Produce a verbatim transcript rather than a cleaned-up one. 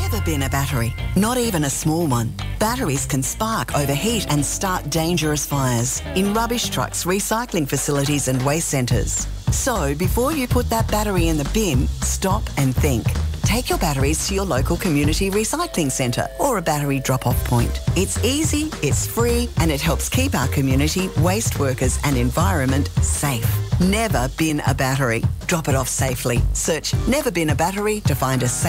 Never been a battery, not even a small one. Batteries can spark, overheat and start dangerous fires in rubbish trucks, recycling facilities and waste centres. So before you put that battery in the bin, stop and think. Take your batteries to your local community recycling centre or a battery drop-off point. It's easy, it's free and it helps keep our community, waste workers and environment safe. Never bin a battery. Drop it off safely. Search Never Bin a Battery to find a safe